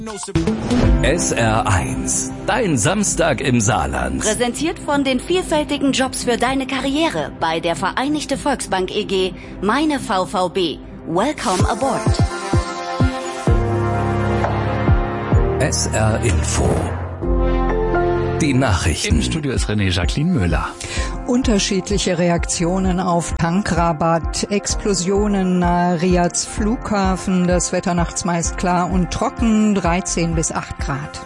SR1, dein Samstag im Saarland. Präsentiert von den vielfältigen Jobs für deine Karriere bei der Vereinigte Volksbank EG, meine VVB. Welcome aboard. SR Info. Die Nachrichten. Im Studio ist Jacqueline Müller. Unterschiedliche Reaktionen auf Tankrabatt, Explosionen nahe Riyads Flughafen, das Wetter nachts meist klar und trocken, 13 bis 8 Grad.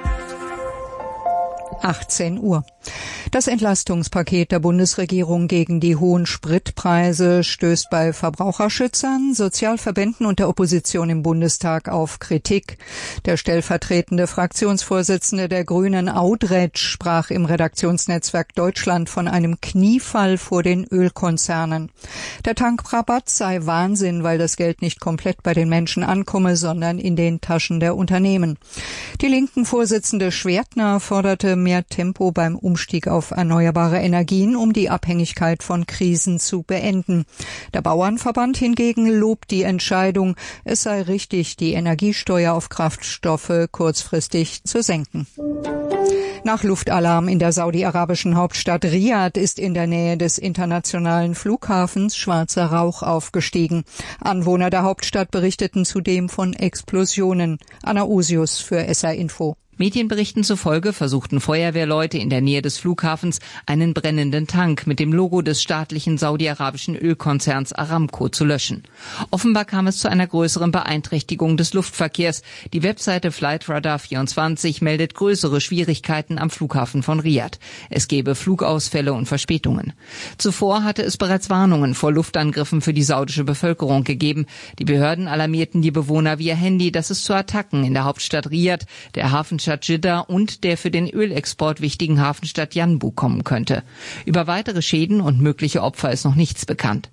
18 Uhr. Das Entlastungspaket der Bundesregierung gegen die hohen Spritpreise stößt bei Verbraucherschützern, Sozialverbänden und der Opposition im Bundestag auf Kritik. Der stellvertretende Fraktionsvorsitzende der Grünen, Audretsch, sprach im Redaktionsnetzwerk Deutschland von einem Kniefall vor den Ölkonzernen. Der Tankrabatt sei Wahnsinn, weil das Geld nicht komplett bei den Menschen ankomme, sondern in den Taschen der Unternehmen. Die linken Vorsitzende Schwertner forderte mehr Tempo beim Umstieg auf erneuerbare Energien, um die Abhängigkeit von Krisen zu beenden. Der Bauernverband hingegen lobt die Entscheidung, es sei richtig, die Energiesteuer auf Kraftstoffe kurzfristig zu senken. Nach Luftalarm in der saudi-arabischen Hauptstadt Riyadh ist in der Nähe des internationalen Flughafens schwarzer Rauch aufgestiegen. Anwohner der Hauptstadt berichteten zudem von Explosionen. Anna Usius für SR Info. Medienberichten zufolge versuchten Feuerwehrleute in der Nähe des Flughafens einen brennenden Tank mit dem Logo des staatlichen saudi-arabischen Ölkonzerns Aramco zu löschen. Offenbar kam es zu einer größeren Beeinträchtigung des Luftverkehrs. Die Webseite Flightradar24 meldet größere Schwierigkeiten am Flughafen von Riyadh. Es gebe Flugausfälle und Verspätungen. Zuvor hatte es bereits Warnungen vor Luftangriffen für die saudische Bevölkerung gegeben. Die Behörden alarmierten die Bewohner via Handy, dass es zu Attacken in der Hauptstadt Riyadh, der Hafenstadt Jeddah und der für den Ölexport wichtigen Hafenstadt Yanbu kommen könnte. Über weitere Schäden und mögliche Opfer ist noch nichts bekannt.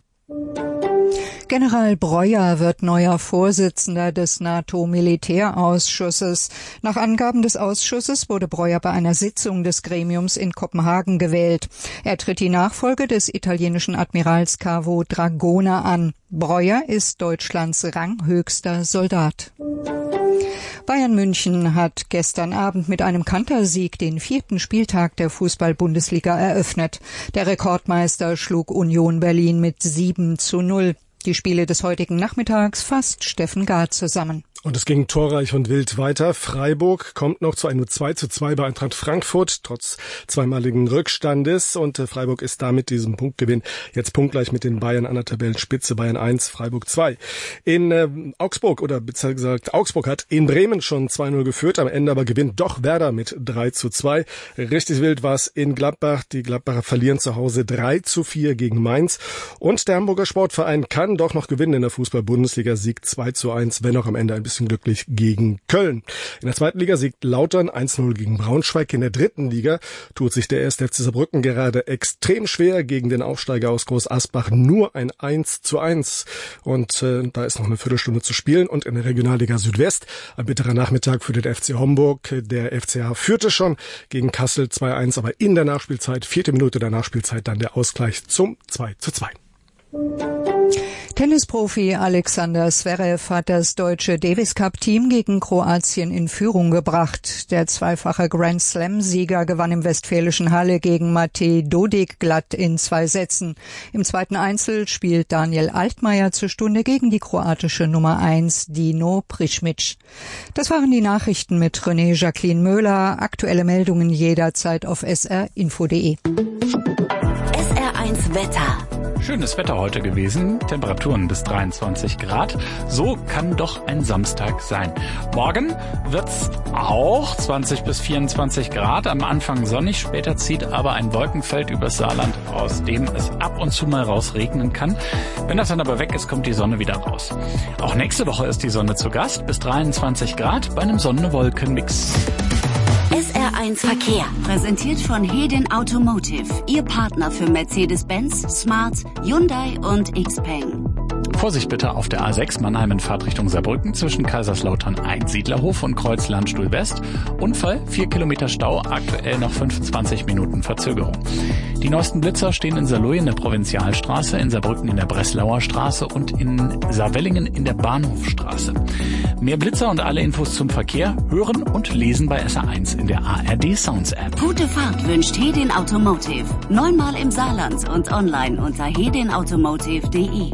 General Breuer wird neuer Vorsitzender des NATO-Militärausschusses. Nach Angaben des Ausschusses wurde Breuer bei einer Sitzung des Gremiums in Kopenhagen gewählt. Er tritt die Nachfolge des italienischen Admirals Cavo Dragona an. Breuer ist Deutschlands ranghöchster Soldat. Bayern München hat gestern Abend mit einem Kantersieg den 4. Spieltag der Fußball-Bundesliga eröffnet. Der Rekordmeister schlug Union Berlin mit 7:0. Die Spiele des heutigen Nachmittags fasst Steffen Gard zusammen. Und es ging torreich und wild weiter. Freiburg kommt noch zu einem 2:2 bei Eintracht Frankfurt, trotz zweimaligen Rückstandes. Und Freiburg ist damit diesem Punktgewinn jetzt punktgleich mit den Bayern an der Tabellenspitze. Bayern 1, Freiburg 2. In Augsburg, oder besser gesagt, Augsburg hat in Bremen schon 2:0 geführt. Am Ende aber gewinnt doch Werder mit 3:2. Richtig wild war es in Gladbach. Die Gladbacher verlieren zu Hause 3:4 gegen Mainz. Und der Hamburger Sportverein kann doch noch gewinnen in der Fußball-Bundesliga. Sieg 2:1, wenn auch am Ende ein bisschen glücklich gegen Köln. In der zweiten Liga siegt Lautern 1:0 gegen Braunschweig. In der dritten Liga tut sich der 1. FC Saarbrücken gerade extrem schwer gegen den Aufsteiger aus Groß Asbach. Nur ein 1:1. Und da ist noch eine Viertelstunde zu spielen. Und in der Regionalliga Südwest ein bitterer Nachmittag für den FC Homburg. Der FCH führte schon gegen Kassel 2:1, aber in der Nachspielzeit, 4. Minute der Nachspielzeit, dann der Ausgleich zum 2:2. Tennisprofi Alexander Zverev hat das deutsche Davis-Cup-Team gegen Kroatien in Führung gebracht. Der zweifache Grand-Slam-Sieger gewann im westfälischen Halle gegen Matej Dodig glatt in 2 Sätzen. Im zweiten Einzel spielt Daniel Altmaier zur Stunde gegen die kroatische Nummer 1 Dino Prišmić. Das waren die Nachrichten mit Jacqueline Müller. Aktuelle Meldungen jederzeit auf srinfo.de. SR1 Wetter. Schönes Wetter heute gewesen, Temperaturen bis 23 Grad. So kann doch ein Samstag sein. Morgen wird's auch 20 bis 24 Grad, am Anfang sonnig, später zieht aber ein Wolkenfeld übers Saarland, aus dem es ab und zu mal rausregnen kann. Wenn das dann aber weg ist, kommt die Sonne wieder raus. Auch nächste Woche ist die Sonne zu Gast, bis 23 Grad bei einem Sonne-Wolken-Mix. SR1 Verkehr, präsentiert von Hedin Automotive, Ihr Partner für Mercedes-Benz, Smart, Hyundai und Xpeng. Vorsicht bitte auf der A6 Mannheim in Fahrtrichtung Saarbrücken zwischen Kaiserslautern Einsiedlerhof und Kreuz Landstuhl West. Unfall, 4 Kilometer Stau, aktuell noch 25 Minuten Verzögerung. Die neuesten Blitzer stehen in Saarlouis in der Provinzialstraße, in Saarbrücken in der Breslauer Straße und in Saarwellingen in der Bahnhofstraße. Mehr Blitzer und alle Infos zum Verkehr hören und lesen bei SR1 in der ARD Sounds App. Gute Fahrt wünscht Hedin Automotive. 9-mal im Saarland und online unter hedinautomotive.de.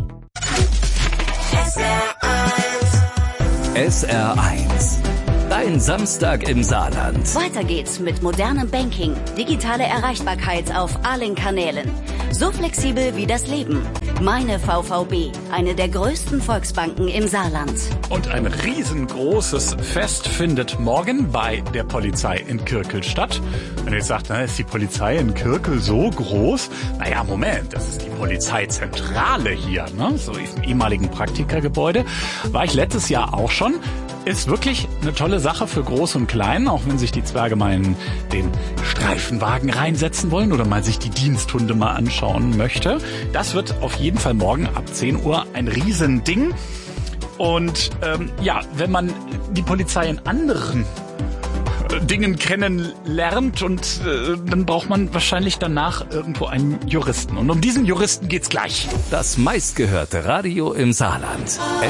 SR1. Dein Samstag im Saarland. Weiter geht's mit modernem Banking, digitale Erreichbarkeit auf allen Kanälen. So flexibel wie das Leben. Meine VVB, eine der größten Volksbanken im Saarland. Und ein riesengroßes Fest findet morgen bei der Polizei in Kirkel statt. Wenn ihr jetzt sagt, na, ist die Polizei in Kirkel so groß? Naja, Moment, das ist die Polizeizentrale hier, ne? So im ehemaligen Praktikergebäude. War ich letztes Jahr auch schon. Ist wirklich eine tolle Sache für Groß und Klein, auch wenn sich die Zwerge mal in den Streifenwagen reinsetzen wollen oder mal sich die Diensthunde mal anschauen möchte. Das wird auf jeden Fall morgen ab 10 Uhr ein Riesending. Und wenn man die Polizei in anderen Dingen kennenlernt und dann braucht man wahrscheinlich danach irgendwo einen Juristen. Und um diesen Juristen geht's gleich. Das meistgehörte Radio im Saarland.